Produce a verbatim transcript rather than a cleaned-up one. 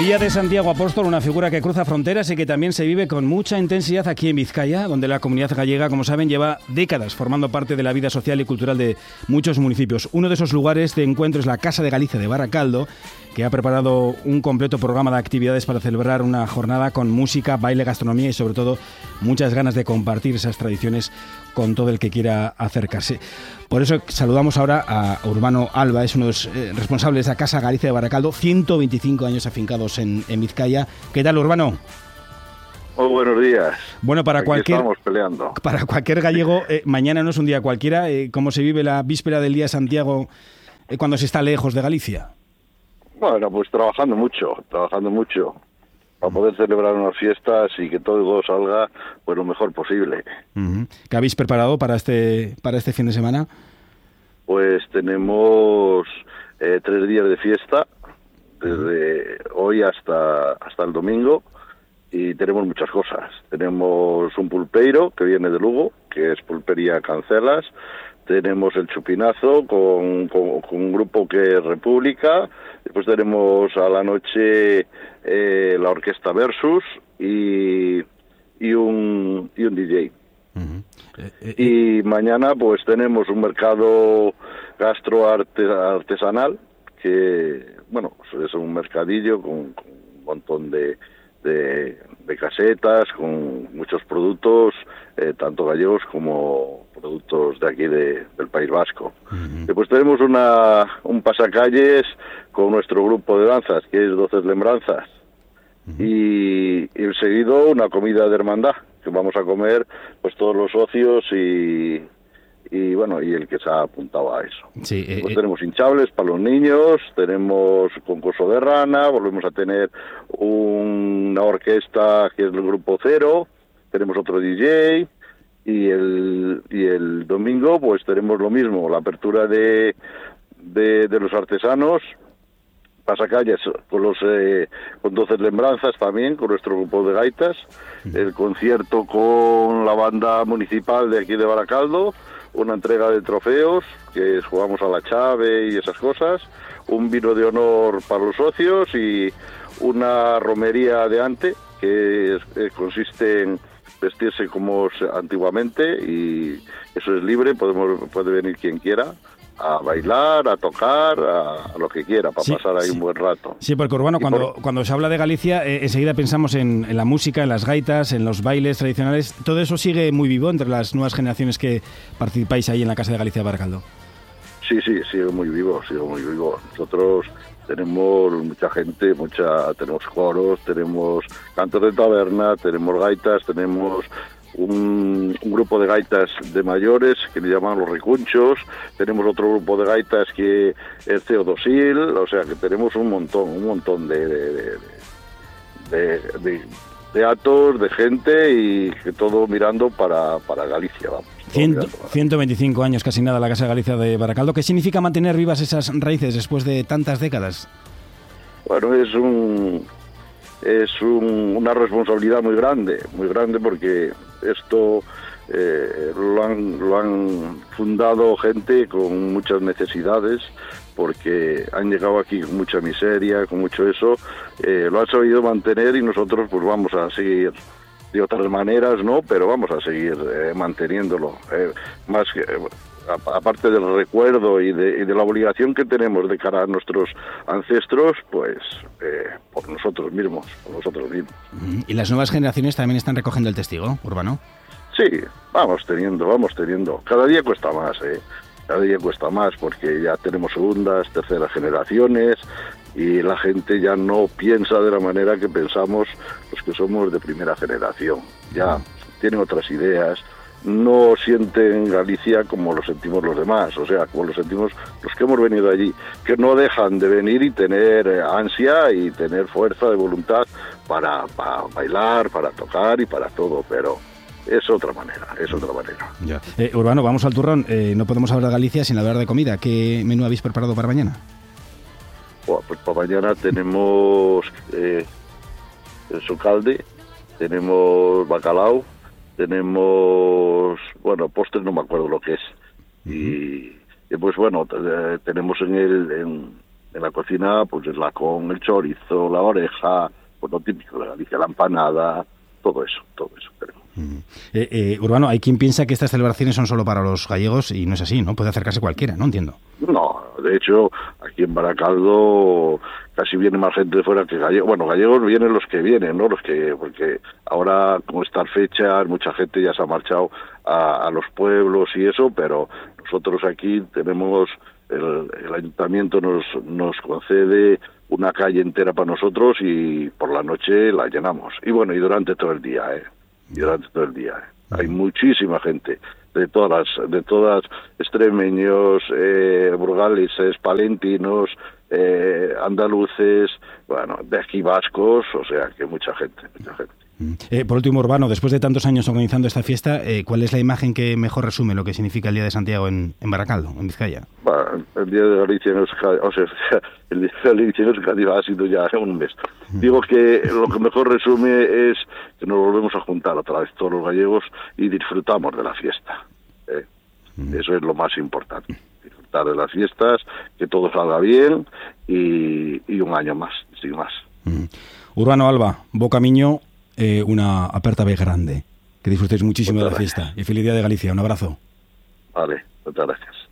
Día de Santiago Apóstol, una figura que cruza fronteras y que también se vive con mucha intensidad aquí en Vizcaya, donde la comunidad gallega, como saben, lleva décadas formando parte de la vida social y cultural de muchos municipios. Uno de esos lugares de encuentro es la Casa de Galicia de Baracaldo, que ha preparado un completo programa de actividades para celebrar una jornada con música, baile, gastronomía y sobre todo muchas ganas de compartir esas tradiciones con todo el que quiera acercarse. Por eso saludamos ahora a Urbano Alba, es uno de los eh, responsables de la Casa Galicia de Baracaldo, ciento veinticinco años afincados en, en Vizcaya. ¿Qué tal, Urbano? Muy buenos días. Bueno, para Aquí cualquier estamos peleando. Para cualquier gallego, eh, mañana no es un día cualquiera. Eh, ¿Cómo se vive la víspera del Día de Santiago eh, cuando se está lejos de Galicia? Bueno, pues trabajando mucho, trabajando mucho, para poder celebrar unas fiestas y que todo salga pues lo mejor posible. Uh-huh. ¿Qué habéis preparado para este para este fin de semana? Pues tenemos eh, tres días de fiesta, desde hoy hasta hasta el domingo, y tenemos muchas cosas. Tenemos un pulpeiro que viene de Lugo, que es Pulpería Cancelas. Tenemos el chupinazo con, con, con un grupo que es República. Después tenemos a la noche eh, la orquesta Versus y, y un y un D J. Uh-huh. Eh, eh, y mañana pues tenemos un mercado gastro artesanal que, bueno, es un mercadillo con, con un montón de, de, de casetas, con muchos productos, eh, tanto gallegos como productos de aquí de, del País Vasco. Uh-huh. Después tenemos una un pasacalles con nuestro grupo de danzas, que es doce Lembranzas. Uh-huh. Y, y seguido una comida de hermandad, que vamos a comer pues todos los socios y, y bueno, y el que se ha apuntado a eso. Sí, eh, pues eh. tenemos hinchables para los niños, tenemos concurso de rana, volvemos a tener una orquesta que es el Grupo Cero, tenemos otro D J, y el y el domingo pues tenemos lo mismo, la apertura de de, de los artesanos, pasacalles con los eh, con doce Lembranzas también, con nuestro grupo de gaitas, el concierto con la banda municipal de aquí de Baracaldo, una entrega de trofeos, que es, jugamos a la chave y esas cosas, un vino de honor para los socios y una romería de ante, que es, eh, consiste en vestirse como antiguamente, y eso es libre, podemos puede venir quien quiera a bailar, a tocar, a, a lo que quiera, para sí, pasar ahí sí. un buen rato. Sí, porque Urbano, cuando, por... cuando se habla de Galicia, eh, enseguida pensamos en, en la música, en las gaitas, en los bailes tradicionales. Todo eso sigue muy vivo entre las nuevas generaciones que participáis ahí en la Casa de Galicia de Baracaldo. Sí, sí, sigue muy vivo, sigue muy vivo. Nosotros tenemos mucha gente, mucha tenemos coros, tenemos cantos de taberna, tenemos gaitas, tenemos Un, un grupo de gaitas de mayores que le llaman los recunchos, tenemos otro grupo de gaitas que es Teodosil, o sea que tenemos un montón, un montón de de, de, de, de, de atos, de gente, y que todo mirando para, para Galicia, vamos. Ciento, ciento veinticinco años, casi nada, la Casa de Galicia de Baracaldo. ¿Qué significa mantener vivas esas raíces después de tantas décadas? Bueno, es un... es un, una responsabilidad muy grande, muy grande, porque esto eh, lo, han, lo han fundado gente con muchas necesidades, porque han llegado aquí con mucha miseria, con mucho eso, eh, lo han sabido mantener, y nosotros pues vamos a seguir de otras maneras, ¿no? Pero vamos a seguir eh, manteniéndolo, eh, más que... Eh, aparte del recuerdo y de, y de la obligación que tenemos de cara a nuestros ancestros, pues eh, por nosotros mismos, por nosotros mismos. ¿Y las nuevas generaciones también están recogiendo el testigo, Urbano? Sí, vamos teniendo, vamos teniendo. Cada día cuesta más, ¿eh? Cada día cuesta más, porque ya tenemos segundas, terceras generaciones, y la gente ya no piensa de la manera que pensamos los que somos de primera generación. Ya tienen otras ideas, no sienten Galicia como lo sentimos los demás, o sea, como lo sentimos los que hemos venido allí, que no dejan de venir y tener ansia y tener fuerza de voluntad para, para bailar, para tocar y para todo, pero es otra manera, es otra manera. Ya. Eh, Urbano, vamos al turrón, eh, no podemos hablar de Galicia sin hablar de comida. ¿Qué menú habéis preparado para mañana? Bueno, pues para mañana tenemos eh, el socalde, tenemos bacalao, tenemos, bueno, postres no me acuerdo lo que es, y, y pues bueno, tenemos en el en, En la cocina, pues es la con el chorizo, la oreja, pues lo típico de Galicia, la empanada, todo eso, todo eso tenemos. Mm. Eh, eh, Urbano, hay quien piensa que estas celebraciones son solo para los gallegos y no es así, ¿no? Puede acercarse cualquiera, ¿no? Entiendo. No, de hecho, aquí en Baracaldo casi viene más gente de fuera que gallegos. Bueno, gallegos vienen los que vienen, ¿no? Los que, porque ahora, con estas fechas, mucha gente ya se ha marchado a, a los pueblos y eso, pero nosotros aquí tenemos, el, el ayuntamiento nos, nos concede una calle entera para nosotros y por la noche la llenamos. Y bueno, y durante todo el día, ¿eh? Y durante todo el día, ¿eh? Hay muchísima gente de todas, de todas, extremeños, eh, burgaleses, palentinos, eh, andaluces, bueno, de aquí vascos, o sea que mucha gente, mucha gente. Eh, por último, Urbano, después de tantos años organizando esta fiesta, eh, ¿cuál es la imagen que mejor resume lo que significa el Día de Santiago en, en Baracaldo, en Vizcaya? Bueno, el Día de Galicia en Euskadi, o sea, el Día de Galicia en Euskadi ha sido ya un mes. Digo que lo que mejor resume es que nos volvemos a juntar otra vez todos los gallegos y disfrutamos de la fiesta. ¿eh? Mm. Eso es lo más importante. Disfrutar de las fiestas, que todo salga bien y, y un año más, sin más. Mm. Urbano Alba, Bocamiño, eh, una aperta vez grande. Que disfrutéis muchísimo muchas de la gracias. Fiesta. Y feliz Día de Galicia. Un abrazo. Vale, muchas gracias.